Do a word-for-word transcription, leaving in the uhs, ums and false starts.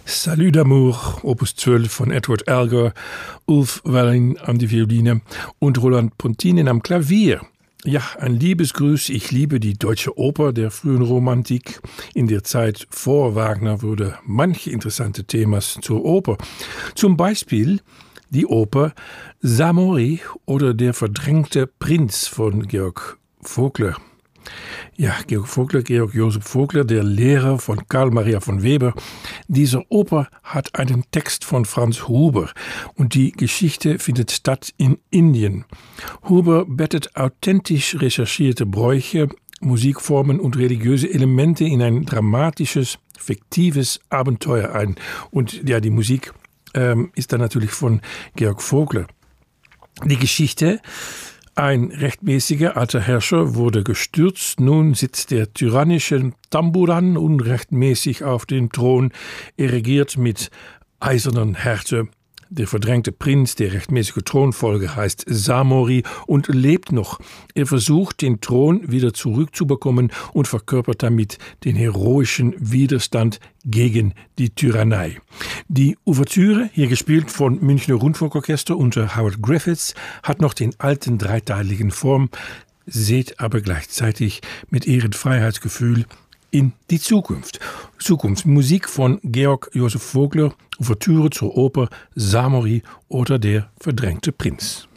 Salut d'amour, Opus zwölf von Edward Elgar, Ulf Wallin an die Violine und Roland Pontinen am Klavier. Ja, ein Liebesgruß. Ich liebe die deutsche Oper der frühen Romantik. In der Zeit vor Wagner wurde manche interessante Themas zur Oper. Zum Beispiel die Oper Samori oder Der verdrängte Prinz von Georg Vogler. Ja, Georg Vogler, Georg Joseph Vogler, der Lehrer von Karl Maria von Weber. Diese Oper hat einen Text von Franz Huber und die Geschichte findet statt in Indien. Huber bettet authentisch recherchierte Bräuche, Musikformen und religiöse Elemente in ein dramatisches, fiktives Abenteuer ein. Und ja, die Musik ähm, ist dann natürlich von Georg Vogler. Die Geschichte: Ein rechtmäßiger alter Herrscher wurde gestürzt, nun sitzt der tyrannische Tamburan unrechtmäßig auf dem Thron. Er regiert mit eiserner Härte. Der verdrängte Prinz, der rechtmäßige Thronfolger, heißt Samori und lebt noch. Er versucht, den Thron wieder zurückzubekommen und verkörpert damit den heroischen Widerstand gegen die Tyrannei. Die Ouvertüre, hier gespielt von Münchner Rundfunkorchester unter Howard Griffiths, hat noch den alten dreiteiligen Form, seht aber gleichzeitig mit ihrem Freiheitsgefühl in die Zukunft. Zukunftsmusik von Georg Joseph Vogler, Ouvertüre zur Oper Samori oder Der verdrängte Prinz.